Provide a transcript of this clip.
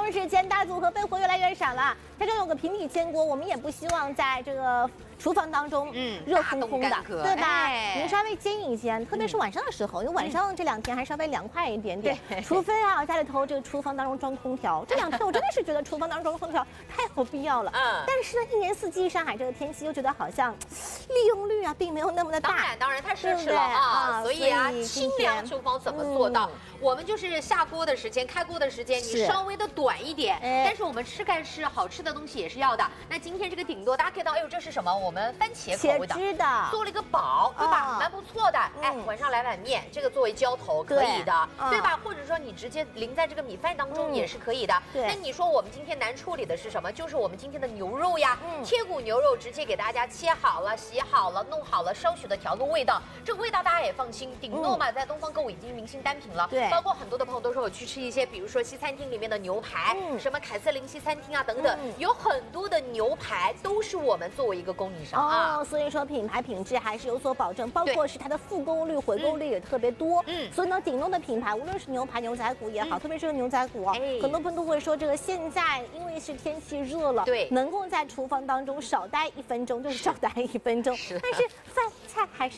中时间大组合被火越来越少了，家中有个平底煎锅，我们也不希望在这个厨房当中热烘烘的，对吧？您稍微煎一煎，特别是晚上的时候，因为晚上这2天还稍微凉快一点点，除非啊家里头这个厨房当中装空调，这2天我真的是觉得厨房当中装空调太有必要了。但是呢，一年四季上海这个天气又觉得好像利用率啊并没有那么的大。 当然太奢侈了啊，所以啊，清凉厨房怎么做到？我们就是下锅的时间、开锅的时间，你稍微的短一点，但是我们吃干吃好吃的东西也是要的。那今天这个顶多大家看到，哎呦，这是什么？我们番茄口味的，做了一个煲，对吧？蛮不错的。哎，晚上来碗面，这个作为浇头可以的，对吧？或者说你直接淋在这个米饭当中也是可以的。那你说我们今天难处理的是什么？就是我们今天的牛肉呀，切骨牛肉直接给大家切好了、洗好了、弄好了，稍许的调个味道。这个味道大家也放心，顶多嘛，在东方购物已经明星单品了。对，包括很多的朋友都说我去吃一些，比如说西餐厅里面的牛排，什么凯瑟琳西餐厅啊等等，有很多的牛排都是我们作为一个供应商啊。 所以说品牌品质还是有所保证，包括是它的复购率、回购率也特别多。所以呢，顶多的品牌，无论是牛排、牛仔骨也好，特别是牛仔骨啊，很多朋友都会说，这个现在因为是天气热了，对，能够在厨房当中少待1分钟就是少待1分钟，但是饭菜还是